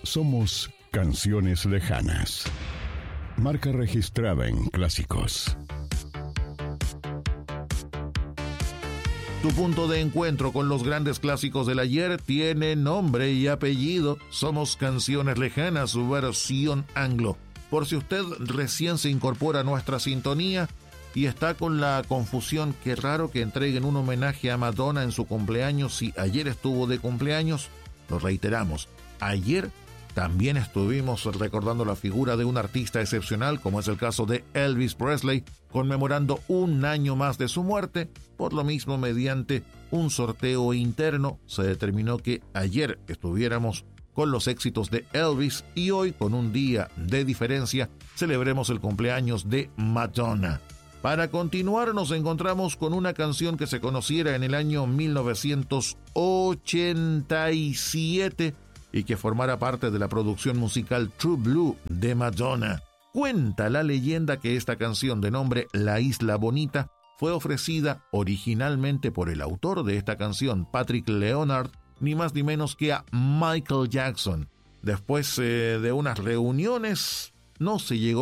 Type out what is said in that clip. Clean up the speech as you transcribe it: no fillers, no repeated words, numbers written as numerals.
Somos Canciones Lejanas. Marca registrada en Clásicos. Tu punto de encuentro con los grandes clásicos del ayer tiene nombre y apellido. Somos Canciones Lejanas, su versión anglo. Por si usted recién se incorpora a nuestra sintonía y está con la confusión, qué raro que entreguen un homenaje a Madonna en su cumpleaños si ayer estuvo de cumpleaños, lo reiteramos. Ayer también estuvimos recordando la figura de un artista excepcional, como es el caso de Elvis Presley, conmemorando un año más de su muerte. Por lo mismo, mediante un sorteo interno, se determinó que ayer estuviéramos con los éxitos de Elvis y hoy, con un día de diferencia, celebremos el cumpleaños de Madonna. Para continuar, nos encontramos con una canción que se conociera en el año 1987 y que formara parte de la producción musical True Blue de Madonna. Cuenta la leyenda que esta canción, de nombre La Isla Bonita, fue ofrecida originalmente por el autor de esta canción, Patrick Leonard, ni más ni menos que a Michael Jackson. Después de unas reuniones, no se llegó